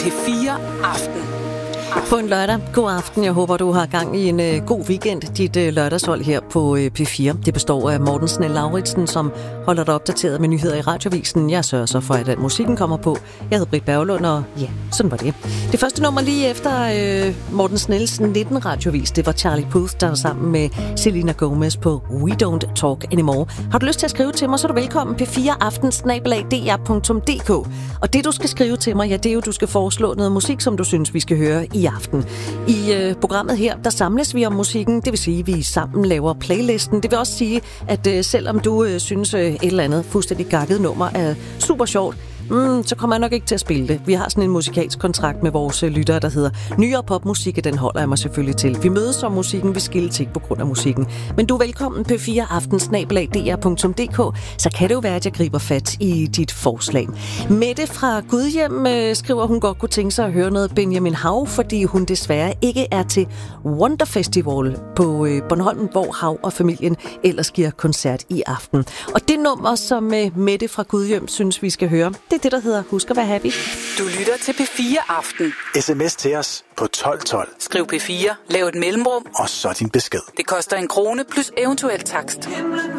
P4 Aften. På en lørdag. God aften. Jeg håber, du har gang i en god weekend. Dit lørdagshold her på P4. Det består af Morten Snell-Lauritsen, som holder dig opdateret med nyheder i radiovisen. Jeg sørger så for, at musikken kommer på. Jeg hedder Britt Berglund, og ja, sådan var det. Det første nummer lige efter Morten Snells 19 radiovis, det var Charlie Puth, der var sammen med Selena Gomez på We Don't Talk Anymore. Har du lyst til at skrive til mig, så er du velkommen. p4aften@dr.dk. Og det, du skal skrive til mig, ja, det er jo, du skal foreslå noget musik, som du synes, vi skal høre i aften. I programmet her, der samles vi om musikken, det vil sige, at vi sammen laver playlisten. Det vil også sige, at selvom du synes et eller andet fuldstændig gakket nummer er super sjovt, så kommer jeg nok ikke til at spille det. Vi har sådan en musikalsk kontrakt med vores lyttere, der hedder nyere popmusik, den holder jeg mig selvfølgelig til. Vi mødes om musikken, vi skilles ikke på grund af musikken. Men du er velkommen på p4aften@dr.dk, så kan det jo være, at jeg griber fat i dit forslag. Mette fra Gudhjem skriver, hun godt kunne tænke sig at høre noget Benjamin Hav, fordi hun desværre ikke er til Wonder Festival på Bornholm, hvor Hav og familien ellers giver koncert i aften. Og det nummer, som Mette fra Gudhjem synes, vi skal høre, det er det, der hedder Husk at være happy. Du lytter til P4 Aften. SMS til os på 1212. Skriv P4, lav et mellemrum, Og så din besked. det koster 1 krone plus eventuel takst.